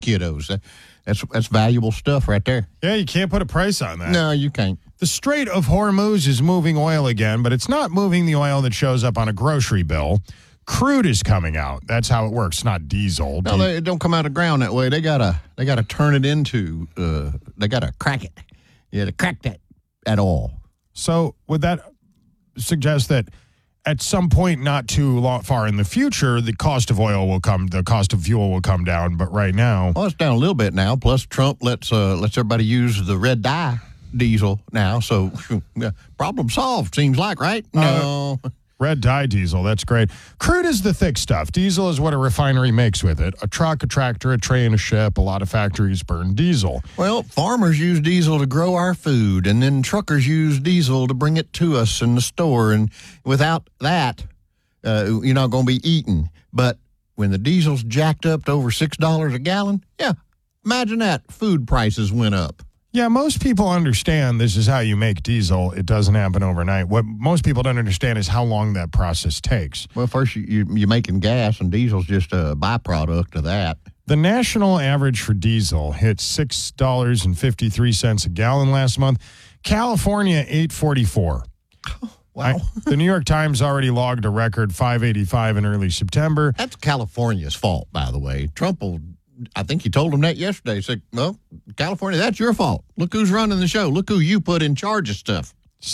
kiddos. That's valuable stuff right there. Yeah, you can't put a price on that. No, you can't. The Strait of Hormuz is moving oil again, but it's not moving the oil that shows up on a grocery bill. Crude is coming out. That's how it works, not diesel. No, they don't come out of ground that way. They gotta turn it into. They gotta crack it. Yeah, to crack that at all. So would that suggest that at some point, not too far in the future, the cost of fuel will come down? But right now, well, it's down a little bit now. Plus, Trump lets everybody use the red dye diesel now. So, problem solved. Seems like, right? No. Red dye diesel, that's great. Crude is the thick stuff. Diesel is what a refinery makes with it. A truck, a tractor, a train, a ship. A lot of factories burn diesel. Well, farmers use diesel to grow our food, and then truckers use diesel to bring it to us in the store. And without that, you're not going to be eating. But when the diesel's jacked up to over $6 a gallon, yeah, imagine that. Food prices went up. Yeah, most people understand this is how you make diesel. It doesn't happen overnight. What most people don't understand is how long that process takes. Well, first you're making gas, and diesel's just a byproduct of that. The national average for diesel hit $6.53 a gallon last month. California, $8.44. Wow. The New York Times already logged a record $5.85 in early September. That's California's fault, by the way. Trump I think he told them that yesterday. He said, well, California, that's your fault. Look who's running the show. Look who you put in charge of stuff.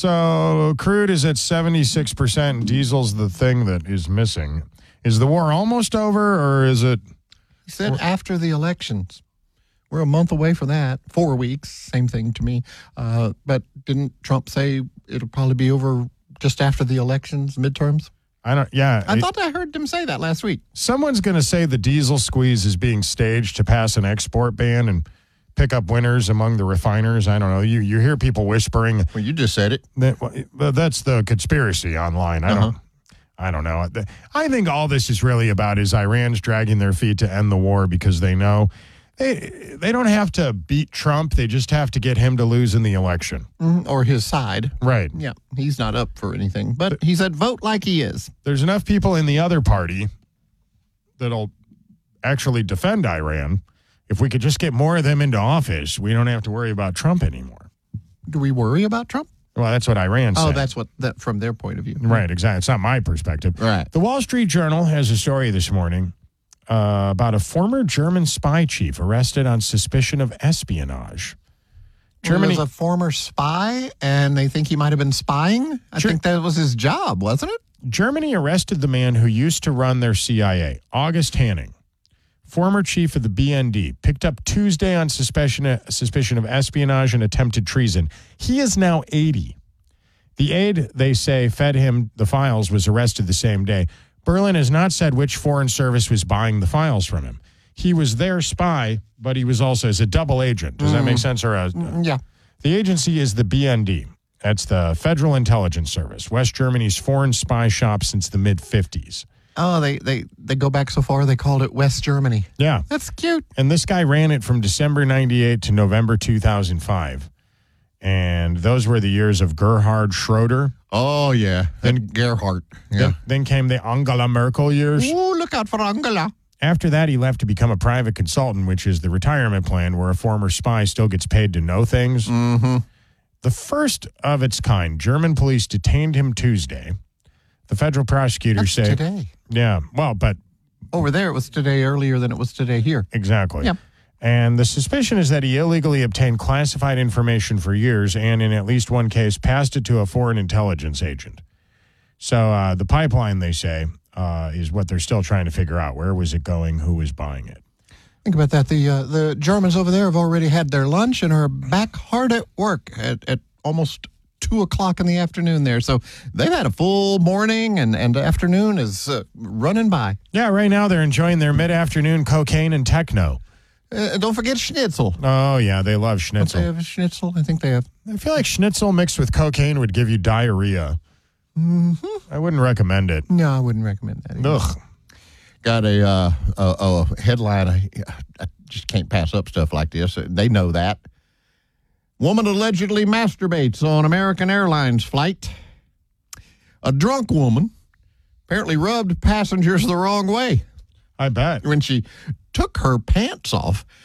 So crude is at 76%, and diesel's the thing that is missing. Is the war almost over, or is it? He said after the elections. We're a month away from that. 4 weeks, same thing to me. But didn't Trump say it'll probably be over just after the elections, midterms? I thought I heard them say that last week. Someone's going to say the diesel squeeze is being staged to pass an export ban and pick up winners among the refiners. I don't know. You hear people whispering. Well, you just said it. That's the conspiracy online. I don't know. I think all this is really about is Iran's dragging their feet to end the war because they know they don't have to beat Trump. They just have to get him to lose in the election. Or his side. Right. Yeah, he's not up for anything. But he said vote like he is. There's enough people in the other party that'll actually defend Iran. If we could just get more of them into office, we don't have to worry about Trump anymore. Do we worry about Trump? Well, that's what Iran said. Oh, that's that from their point of view. Right, exactly. It's not my perspective. Right. The Wall Street Journal has a story this morning about a former German spy chief arrested on suspicion of espionage. Germany was a former spy, and they think he might have been spying? I think that was his job, wasn't it? Germany arrested the man who used to run their CIA, August Hanning, former chief of the BND, picked up Tuesday on suspicion of espionage and attempted treason. He is now 80. The aide, they say, fed him the files, was arrested the same day. Berlin has not said which foreign service was buying the files from him. He was their spy, but he was also as a double agent. Does that make sense? Yeah. The agency is the BND. That's the Federal Intelligence Service, West Germany's foreign spy shop since the mid-'50s. Oh, they go back so far, they called it West Germany. Yeah. That's cute. And this guy ran it from December 98 to November 2005. And those were the years of Gerhard Schroeder. Oh, yeah. Then Gerhard. Yeah. Then came the Angela Merkel years. Ooh, look out for Angela. After that, he left to become a private consultant, which is the retirement plan where a former spy still gets paid to know things. Mm-hmm. The first of its kind, German police detained him Tuesday. The federal prosecutors say today. Yeah, well, but over there it was today earlier than it was today here. Exactly. Yep. And the suspicion is that he illegally obtained classified information for years and in at least one case passed it to a foreign intelligence agent. So the pipeline, they say, is what they're still trying to figure out. Where was it going? Who was buying it? Think about that. The Germans over there have already had their lunch and are back hard at work at almost 2 o'clock in the afternoon there. So they've had a full morning and the afternoon is running by. Yeah, right now they're enjoying their mid-afternoon cocaine and techno. Don't forget schnitzel. Oh, yeah, they love schnitzel. Don't they have schnitzel? I think they have. I feel like schnitzel mixed with cocaine would give you diarrhea. Mm-hmm. I wouldn't recommend it. No, I wouldn't recommend that either. Ugh. Got a headline. I just can't pass up stuff like this. They know that. Woman allegedly masturbates on American Airlines flight. A drunk woman apparently rubbed passengers the wrong way. I bet. When she took her pants off,